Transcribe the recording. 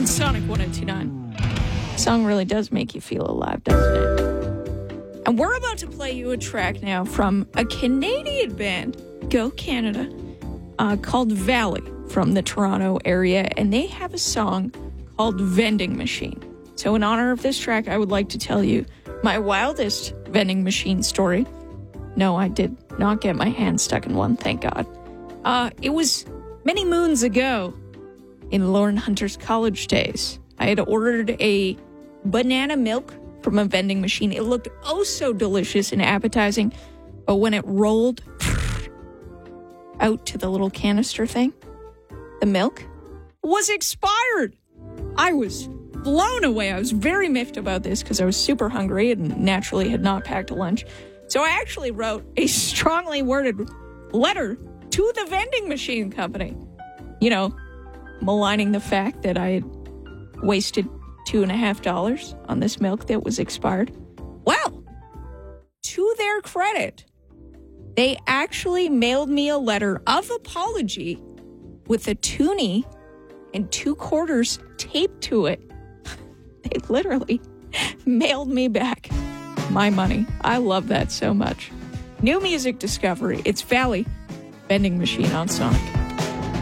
on Sonic 102.9. Song really does make you feel alive, doesn't it? And we're about to play you a track now from a Canadian band, Go Canada, called Valley from the Toronto area, and they have a song called Vending Machine. So in honor of this track, I would like to tell you my wildest vending machine story. No, I did not get my hand stuck in one, thank God. It was many moons ago in Lauren Hunter's college days. I had ordered a banana milk from a vending machine. It looked oh so delicious and appetizing, but when it rolled out to the little canister thing, the milk was expired. I was blown away. I was very miffed about this because I was super hungry and naturally had not packed a lunch. So I actually wrote a strongly worded letter to the vending machine company, maligning the fact that I had wasted $2.50 on this milk that was expired. Well, to their credit, they actually mailed me a letter of apology with a toonie and 2 quarters taped to it. They literally mailed me back my money. I love that so much. New music discovery. It's Valley Vending Machine on Sonic.